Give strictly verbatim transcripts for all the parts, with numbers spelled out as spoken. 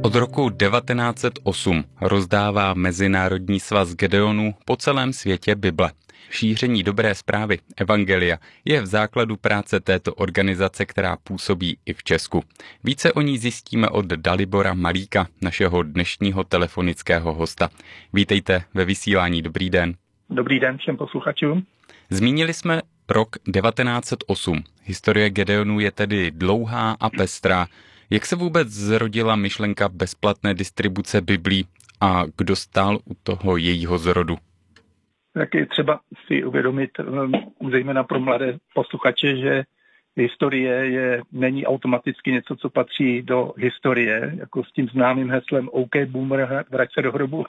Od roku devatenáct set osm rozdává Mezinárodní svaz Gedeonů po celém světě Bible. Šíření dobré zprávy, evangelia, je v základu práce této organizace, která působí i v Česku. Více o ní zjistíme od Dalibora Malíka, našeho dnešního telefonického hosta. Vítejte ve vysílání, dobrý den. Dobrý den všem posluchačům. Zmínili jsme rok devatenáct set osm. Historie Gedeonů je tedy dlouhá a pestrá. Jak se vůbec zrodila myšlenka bezplatné distribuce Biblí a kdo stál u toho jejího zrodu? Tak je třeba si uvědomit, zejména pro mladé posluchače, že historie je, není automaticky něco, co patří do historie, jako s tím známým heslem OK boomer, vrať se do hrobu.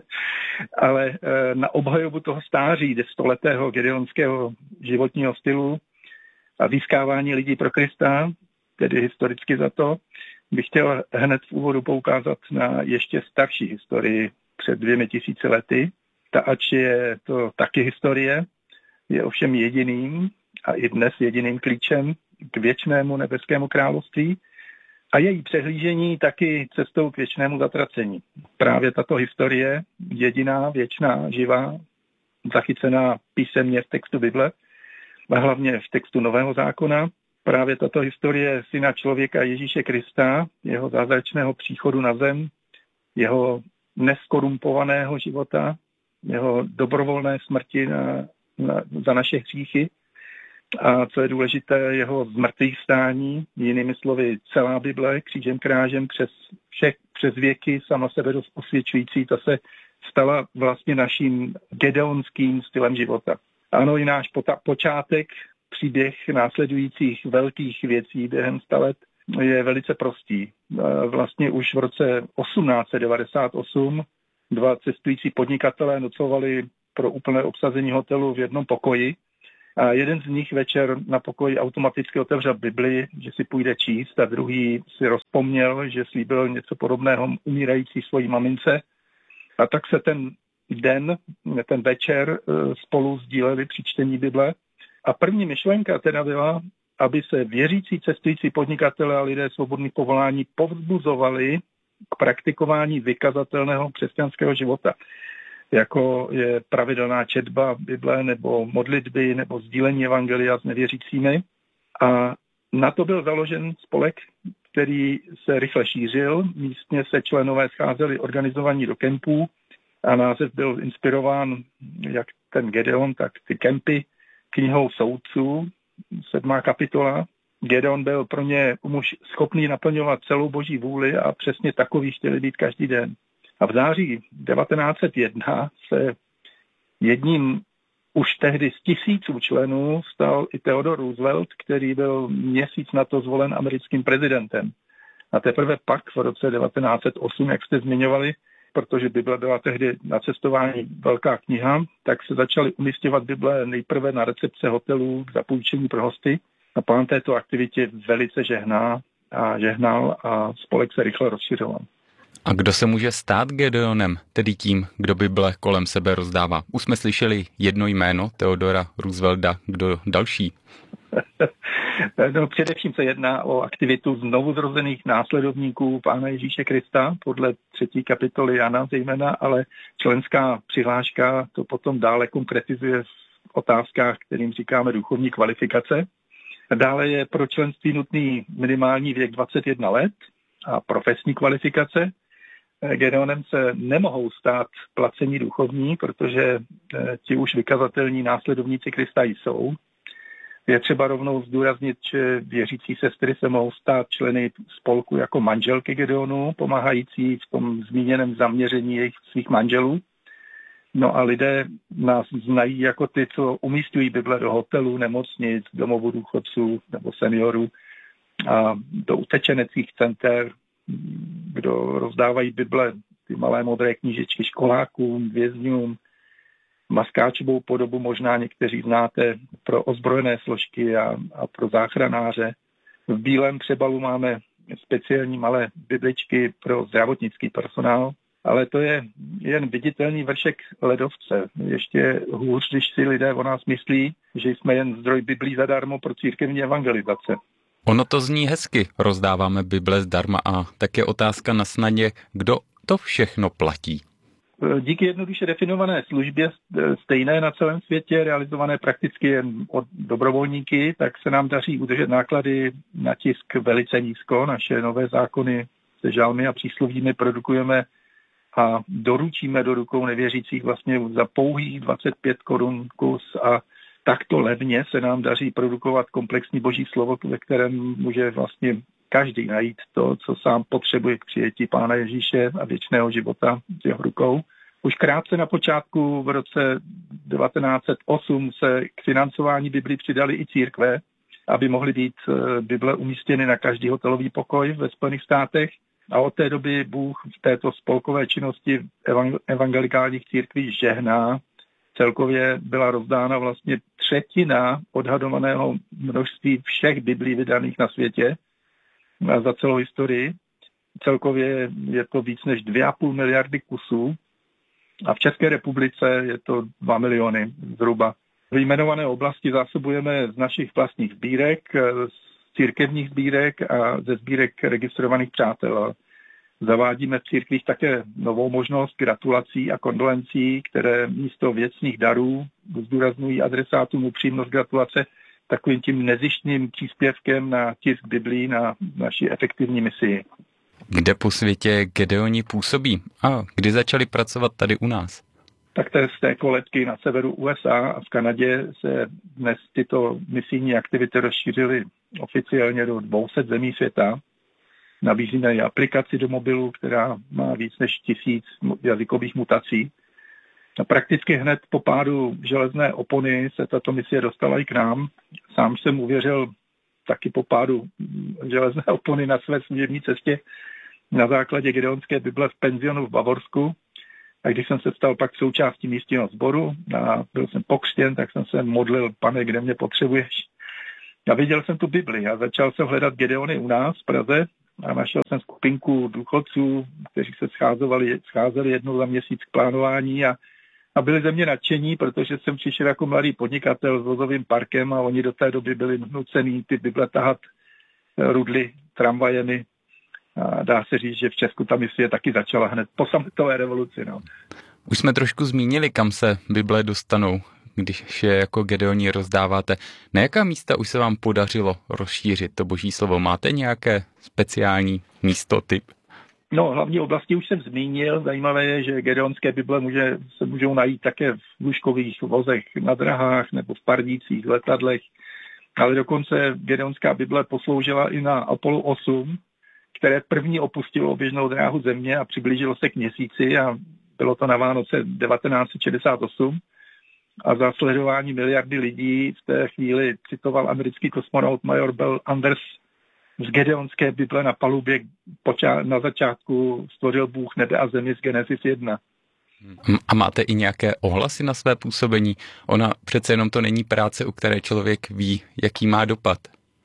Ale na obhajobu toho stáří stoletého gedeonského životního stylu a získávání lidí pro Krista, tedy historicky za to, bych chtěl hned v úvodu poukázat na ještě starší historii před dvěmi tisíci lety. Ta, ač je to taky historie, je ovšem jediným a i dnes jediným klíčem k věčnému nebeskému království a její přehlížení taky cestou k věčnému zatracení. Právě tato historie, jediná, věčná, živá, zachycená písemně v textu Bible a hlavně v textu Nového zákona, právě tato historie syna člověka Ježíše Krista, jeho zázračného příchodu na zem, jeho neskorumpovaného života, jeho dobrovolné smrti na, na, za naše hříchy a co je důležité, jeho zmrtvých stání, jinými slovy celá Bible, křížem krážem přes, všech, přes věky, sama sebe dost osvědčující, ta se stala vlastně naším gedeonským stylem života. Ano, i náš pota- počátek, příběh následujících velkých věcí během sta let je velice prostý. Vlastně už v roce osmnáct set devadesát osm dva cestující podnikatelé nocovali pro úplné obsazení hotelu v jednom pokoji a jeden z nich večer na pokoji automaticky otevřel Bibli, že si půjde číst a druhý si rozpomněl, že slíbil něco podobného umírající svojí mamince a tak se ten den, ten večer spolu sdíleli při čtení Bible. A první myšlenka teda byla, aby se věřící cestující podnikatelé a lidé svobodných povolání povzbuzovali k praktikování vykazatelného křesťanského života, jako je pravidelná četba Bible nebo modlitby nebo sdílení evangelia s nevěřícími. A na to byl založen spolek, který se rychle šířil. Místně se členové scházeli organizovaní do kempů a název byl inspirován jak ten Gedeon, tak ty kempy knihou Soudců, sedmá kapitola. Gedeon byl pro ně muž schopný naplňovat celou boží vůli a přesně takový chtěli být každý den. A v září devatenáct set jedna se jedním už tehdy z tisíců členů stal i Theodore Roosevelt, který byl měsíc na to zvolen americkým prezidentem. A teprve pak v roce devatenáct set osm, jak jste zmiňovali, protože Bible byla tehdy na cestování velká kniha, tak se začaly umisťovat Bible nejprve na recepce hotelů k zapůjčení pro hosty. A pán této aktivitě velice žehná a žehnal a spolek se rychle rozšiřoval. A kdo se může stát Gedeonem, tedy tím, kdo Bible kolem sebe rozdává? Už jsme slyšeli jedno jméno, Theodora Roosevelta, kdo další? No, především se jedná o aktivitu znovu zrozených následovníků Pána Ježíše Krista, podle třetí kapitoly Jana zejména, ale členská přihláška to potom dále konkretizuje v otázkách, kterým říkáme duchovní kvalifikace. Dále je pro členství nutný minimální věk dvacet jedna let a profesní kvalifikace. Gedeonem se nemohou stát placení duchovní, protože ti už vykazatelní následovníci Krista jsou. Je třeba rovnou zdůraznit, že věřící sestry se mohou stát členy spolku jako manželky Gedeonů, pomáhající v tom zmíněném zaměření jejich svých manželů. No a lidé nás znají jako ty, co umísťují Bible do hotelů, nemocnic, domovů důchodců nebo seniorů a do utečeneckých center, kdo rozdávají Bible, ty malé modré knížečky školákům, vězňům, maskáčovou podobu možná někteří znáte pro ozbrojené složky a, a pro záchranáře. V bílém přebalu máme speciální malé bibličky pro zdravotnický personál, ale to je jen viditelný vršek ledovce. Ještě hůř, když si lidé o nás myslí, že jsme jen zdroj Biblí zadarmo pro církevní evangelizace. Ono to zní hezky, rozdáváme Bible zdarma a tak je otázka na snadě, kdo to všechno platí. Díky jednoduše definované službě stejné na celém světě, realizované prakticky jen od dobrovolníky, tak se nám daří udržet náklady na tisk velice nízko. Naše nové zákony se žalmy a příslovími produkujeme a doručíme do rukou nevěřících vlastně za pouhých dvacet pět korun kus a takto levně se nám daří produkovat komplexní boží slovo, ve kterém může vlastně každý najít to, co sám potřebuje k přijetí Pána Ježíše a věčného života s jeho rukou. Už krátce na počátku v roce devatenáct set osm se k financování Biblí přidali i církve, aby mohly být Bible umístěny na každý hotelový pokoj ve Spojených státech. A od té doby Bůh v této spolkové činnosti evangelikálních církví žehná. Celkově byla rozdána vlastně třetina odhadovaného množství všech Biblí vydaných na světě za celou historii. Celkově je to víc než dvě a půl miliardy kusů a v České republice je to dva miliony zhruba. V jmenované oblasti zásobujeme z našich vlastních sbírek, z církevních sbírek a ze sbírek registrovaných přátel. Zavádíme v církvích také novou možnost gratulací a kondolencí, které místo věcných darů zdůrazňují adresátům upřímnost gratulace takovým tím nezištným příspěvkem na tisk Biblí na naši efektivní misi. Kde po světě Gedeoni působí a kdy začali pracovat tady u nás? Tak to je z té kolebky na severu U S A a v Kanadě se dnes tyto misijní aktivity rozšířily oficiálně do dvě stě zemí světa. Nabízíme i aplikaci do mobilu, která má víc než tisíc jazykových mutací. A prakticky hned po pádu železné opony se tato misie dostala i k nám. Sám jsem uvěřil taky po pádu železné opony na své služební cestě na základě Gedeonské Bible v penzionu v Bavorsku. A když jsem se stal pak součástí místního sboru a byl jsem pokřtěn, tak jsem se modlil, Pane, kde mě potřebuješ? A viděl jsem tu Bibli a začal jsem hledat Gedeony u nás v Praze a našel jsem skupinku důchodců, kteří se scházeli, scházeli jednou za měsíc k plánování a, a byli ze mě nadšení, protože jsem přišel jako mladý podnikatel s vozovým parkem a oni do té doby byli nucený ty Bible tahat rudly tramvajemi. A dá se říct, že v Česku ta misie taky začala hned po sametové revoluci. No. Už jsme trošku zmínili, kam se Bible dostanou, když je jako Gedeoni rozdáváte. Na jaká místa už se vám podařilo rozšířit to boží slovo? Máte nějaké speciální místo, typ? No, hlavní oblasti už jsem zmínil. Zajímavé je, že gedeonské Bible může, se můžou najít také v lůžkových vozech na drahách nebo v parnících, letadlech. Ale dokonce gedeonská Bible posloužila i na Apollo osm, které první opustilo běžnou dráhu země a přiblížilo se k měsíci a bylo to na Vánoce devatenáct set šedesát osm. A za sledování miliardy lidí v té chvíli citoval americký kosmonaut major Bell Anders z gedeonské Bible na palubě na začátku stvořil Bůh nebe a zemi z Genesis jedna. A máte i nějaké ohlasy na své působení? Ona přece jenom to není práce, u které člověk ví, jaký má dopad.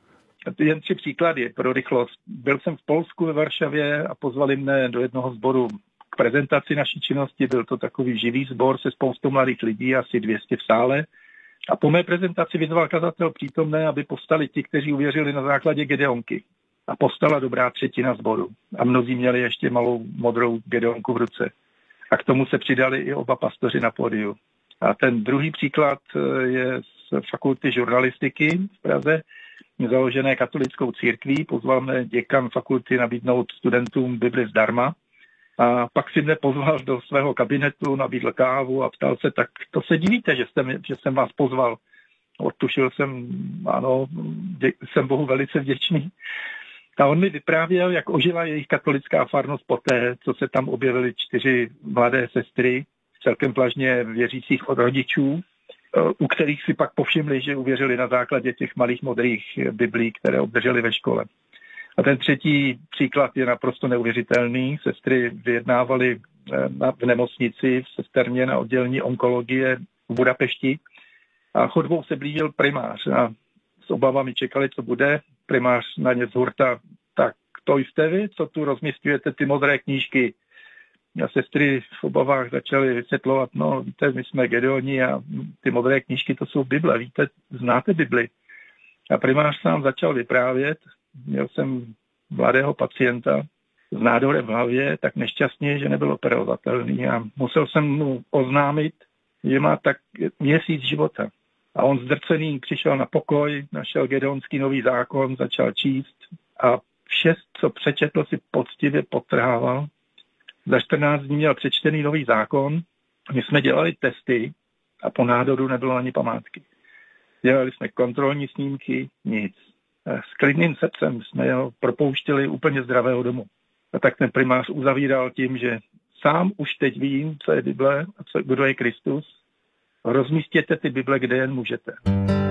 Jen tři příklady pro rychlost. Byl jsem v Polsku ve Varšavě a pozvali mne do jednoho sboru k prezentaci naší činnosti. Byl to takový živý sbor se spoustou mladých lidí, asi dvě stě v sále. A po mé prezentaci vyzval kazatel přítomné, aby povstali ti, kteří uvěřili na základě Gedeonky. A povstala dobrá třetina sboru. A mnozí měli ještě malou modrou Gedeonku v ruce. A k tomu se přidali i oba pastoři na pódiu. A ten druhý příklad je z fakulty žurnalistiky v Praze, založené katolickou církví. Pozval mě děkan fakulty nabídnout studentům Bibli zdarma. A pak si mě pozval do svého kabinetu, nabídl kávu a ptal se, tak to se divíte, že jsem, že jsem vás pozval. Odtušil jsem, ano, dě, jsem Bohu velice vděčný. A on mi vyprávěl, jak ožila jejich katolická farnost poté, co se tam objevily čtyři mladé sestry, celkem vlažně věřících od rodičů, u kterých si pak povšimli, že uvěřili na základě těch malých modrých biblí, které obdrželi ve škole. A ten třetí příklad je naprosto neuvěřitelný. Sestry vyjednávaly v nemocnici v sesterně na oddělení onkologie v Budapešti a chodbou se blížil primář a s obavami čekali, co bude. Primář na ně z hurta, tak to jste vy, co tu rozměstňujete ty modré knížky. A sestry v obavách začaly vysvětlovat, no víte, my jsme Gedeoni a ty modré knížky to jsou Bible, víte, znáte Bibli. A primář sám začal vyprávět, měl jsem mladého pacienta s nádorem v hlavě, tak nešťastně, že nebyl operovatelný a musel jsem mu oznámit, že má tak měsíc života. A on zdrcený přišel na pokoj, našel Gedeonský nový zákon, začal číst a vše, co přečetl, si poctivě podtrhával. Za čtrnáct dní měl přečtený nový zákon. My jsme dělali testy a po nádoru nebylo ani památky. Dělali jsme kontrolní snímky, nic. S klidným srdcem jsme ho propouštěli úplně zdravého domu. A tak ten primář uzavíral tím, že sám už teď vím, co je Bible a co, kdo je Kristus. Rozmístěte ty Bible, kde jen můžete.